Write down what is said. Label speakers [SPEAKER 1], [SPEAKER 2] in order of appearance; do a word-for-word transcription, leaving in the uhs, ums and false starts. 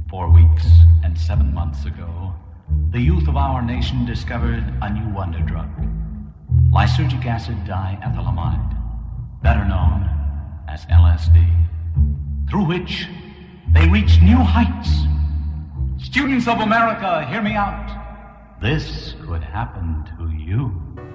[SPEAKER 1] Four weeks and seven months ago, the youth of our nation discovered a new wonder drug, lysergic acid diethylamide, better known as L S D, through which they reached new heights. Students of America, hear me out. This could happen to you.